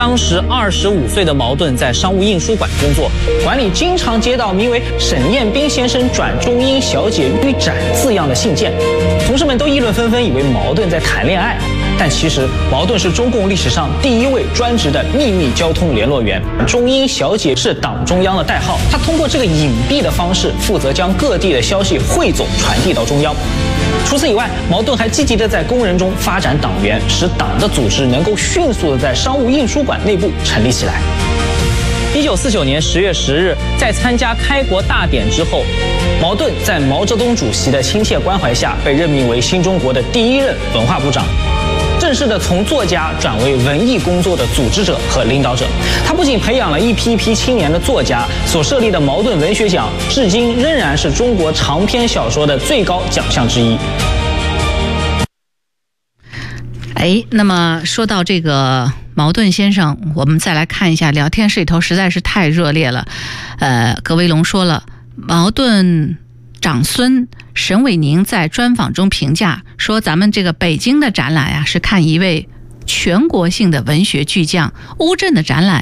当时25岁的茅盾在商务印书馆工作，馆里经常接到名为沈彦斌先生转中英小姐玉盏字样的信件，同事们都议论纷纷，以为茅盾在谈恋爱。但其实茅盾是中共历史上第一位专职的秘密交通联络员，中英小姐是党中央的代号，他通过这个隐蔽的方式负责将各地的消息汇总传递到中央。除此以外，茅盾还积极地在工人中发展党员，使党的组织能够迅速地在商务印书馆内部成立起来。1949年10月10日，在参加开国大典之后，茅盾在毛泽东主席的亲切关怀下，被任命为新中国的第1任文化部长，正式的从作家转为文艺工作的组织者和领导者。他不仅培养了一批青年的作家，所设立的茅盾文学奖至今仍然是中国长篇小说的最高奖项之一。 那么说到这个茅盾先生，我们再来看一下聊天室里头实在是太热烈了。葛维龙说了，茅盾长孙沈伟宁在专访中评价说，咱们这个北京的展览是看一位全国性的文学巨匠，乌镇的展览